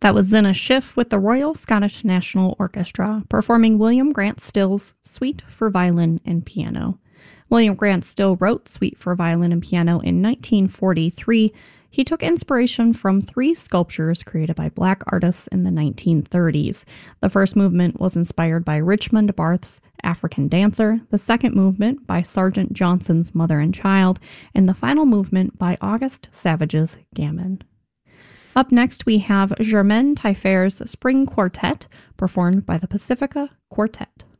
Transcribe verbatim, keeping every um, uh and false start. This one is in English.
That was Zena Schiff with the Royal Scottish National Orchestra, performing William Grant Still's Suite for Violin and Piano. William Grant Still wrote Suite for Violin and Piano in nineteen forty-three. He took inspiration from three sculptures created by Black artists in the nineteen thirties. The first movement was inspired by Richmond Barth's African Dancer, the second movement by Sergeant Johnson's Mother and Child, and the final movement by August Savage's Gammon. Up next, we have Germaine Taillefer's Spring Quartet, performed by the Pacifica Quartet.